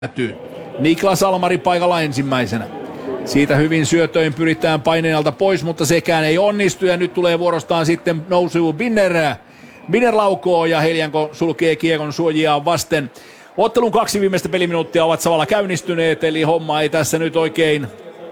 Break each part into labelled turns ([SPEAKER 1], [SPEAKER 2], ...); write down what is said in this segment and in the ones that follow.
[SPEAKER 1] päätyy. Niklas Almari paikalla ensimmäisenä. Siitä hyvin syötöin pyritään paineen alta pois, mutta sekään ei onnistu. Ja nyt tulee vuorostaan sitten nousu Binner. Binner laukoo ja Helianko sulkee kiekon suojiaan vasten. Ottelun 2 viimeistä peliminuuttia ovat samalla käynnistyneet, eli homma ei tässä nyt oikein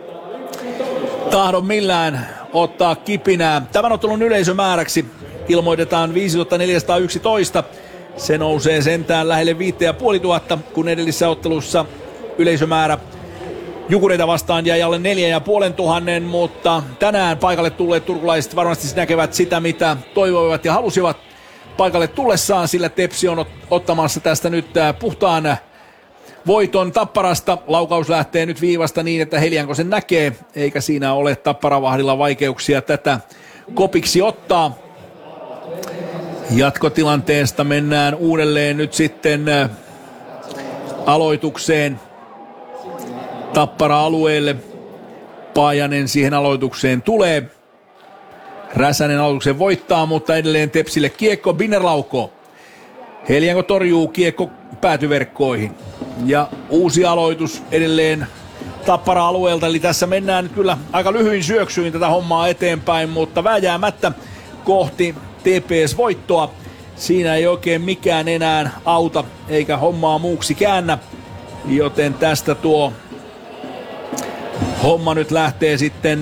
[SPEAKER 1] tahdo millään ottaa kipinää. Tämän ottelun yleisömääräksi ilmoitetaan 5411. Se nousee sentään lähelle 5500, kun edellisessä ottelussa yleisömäärä Jukureita vastaan jäi alle 4500, mutta tänään paikalle tulleet turkulaiset varmasti näkevät sitä, mitä toivoivat ja halusivat paikalle tullessaan, sillä Tepsi on ottamassa tästä nyt puhtaan voiton Tapparasta. Laukaus lähtee nyt viivasta niin, että Helianko sen näkee, eikä siinä ole Tapparavahdilla vaikeuksia tätä kopiksi ottaa. Jatkotilanteesta mennään uudelleen nyt sitten aloitukseen Tappara-alueelle. Paajanen siihen aloitukseen tulee. Räsänen aloituksen voittaa, mutta edelleen Tepsille kiekko. Binner laukoo. Helianko torjuu kiekko päätyverkkoihin. Ja uusi aloitus edelleen Tappara-alueelta. Eli tässä mennään nyt kyllä aika lyhyin syöksyin tätä hommaa eteenpäin, mutta vääjäämättä kohti TPS-voittoa. Siinä ei oikein mikään enää auta, eikä hommaa muuksi käännä. Joten tästä tuo homma nyt lähtee sitten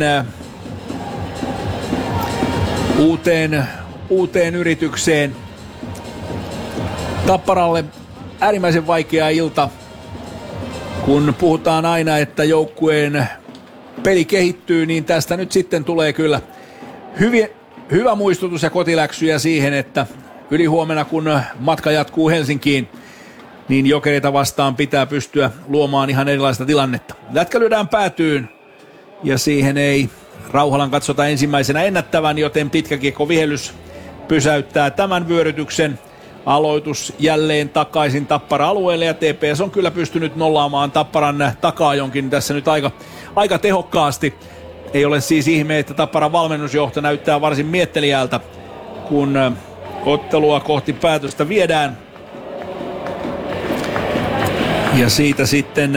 [SPEAKER 1] uuteen yritykseen. Tapparalle äärimmäisen vaikea ilta, kun puhutaan aina, että joukkueen peli kehittyy, niin tästä nyt sitten tulee kyllä hyvä muistutus ja kotiläksyjä siihen, että ylihuomenna kun matka jatkuu Helsinkiin, niin Jokereita vastaan pitää pystyä luomaan ihan erilaista tilannetta. Lätkä lyödään päätyyn ja siihen ei Rauhalan katsota ensimmäisenä ennättävän, joten pitkä kiekko vihellys pysäyttää tämän vyörytyksen. Aloitus jälleen takaisin Tappara-alueelle ja TPS on kyllä pystynyt nollaamaan Tapparan takaa jonkin tässä nyt aika tehokkaasti. Ei ole siis ihme, että Tapparan valmennusjohto näyttää varsin miettelijältä, kun ottelua kohti päätöstä viedään. Ja siitä sitten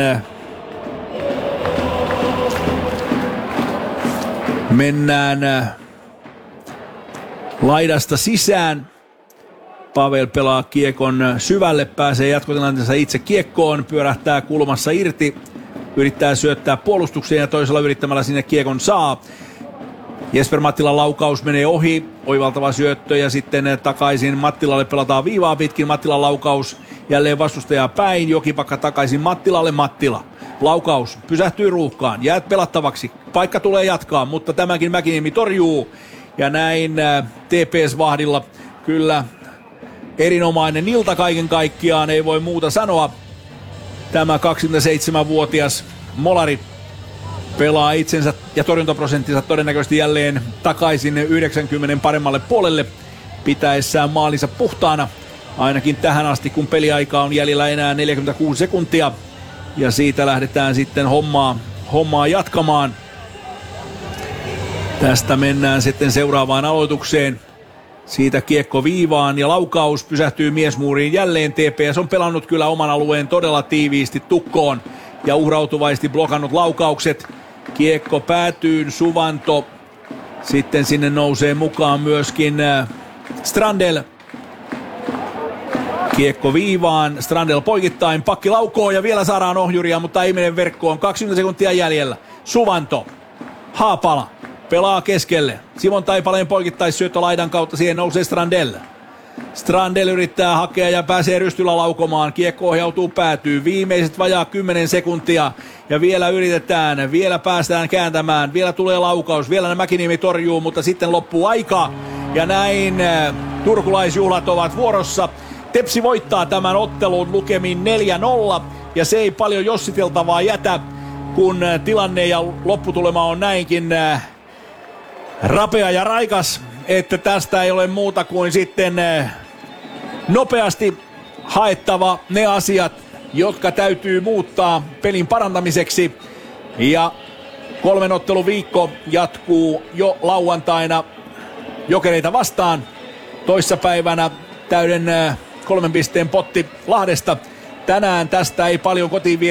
[SPEAKER 1] mennään laidasta sisään. Pavel pelaa kiekon syvälle, pääsee jatkotilanteessa itse kiekkoon, pyörähtää kulmassa irti, yrittää syöttää puolustukseen ja toisella yrittämällä sinne kiekon saa. Jesper Mattilan laukaus menee ohi, oivaltava syöttö ja sitten takaisin Mattilalle pelataan viivaa pitkin. Mattilan laukaus jälleen vastustajaa päin, Jokipakka takaisin Mattilalle, Mattila. Laukaus pysähtyy ruuhkaan, jäät pelattavaksi, paikka tulee jatkaa, mutta tämäkin Mäkiniemi torjuu. Ja näin TPS-vahdilla kyllä erinomainen ilta kaiken kaikkiaan, ei voi muuta sanoa. Tämä 27-vuotias molari pelaa itsensä ja torjuntaprosenttinsa todennäköisesti jälleen takaisin 90 paremmalle puolelle pitäessään maalinsa puhtaana. Ainakin tähän asti, kun peliaika on jäljellä enää 46 sekuntia. Ja siitä lähdetään sitten hommaa jatkamaan. Tästä mennään sitten seuraavaan aloitukseen. Siitä kiekko viivaan ja laukaus pysähtyy miesmuuriin jälleen. TPS on pelannut kyllä oman alueen todella tiiviisti tukkoon ja uhrautuvaisesti blokannut laukaukset. Kiekko päätyy, Suvanto. Sitten sinne nousee mukaan myöskin Strandel. Kiekko viivaan, Strandel poikittain, pakki laukoo ja vielä saadaan ohjuria, mutta ei mene verkkoon. 20 sekuntia jäljellä. Suvanto, Haapala pelaa keskelle. Simon Taipaleen poikittaissyöttö laidan kautta, siihen nousee Strandel. Strandel yrittää hakea ja pääsee rystyllä laukomaan. Kiekko ohjautuu päätyy. Viimeiset vajaa 10 sekuntia. Ja vielä yritetään. Vielä päästään kääntämään. Vielä tulee laukaus. Vielä Mäkiniemi torjuu, mutta sitten loppuu aika. Ja näin turkulaisjuhlat ovat vuorossa. Tepsi voittaa tämän ottelun lukemin 4-0. Ja se ei paljon jossiteltavaa jätä, kun tilanne ja lopputulema on näinkin rapea ja raikas, että tästä ei ole muuta kuin sitten nopeasti haettava ne asiat, jotka täytyy muuttaa pelin parantamiseksi. Ja 3 otteluviikko jatkuu jo lauantaina Jokereita vastaan. Toissapäivänä täyden 3 pisteen potti Lahdesta. tänään tästä ei paljon kotiin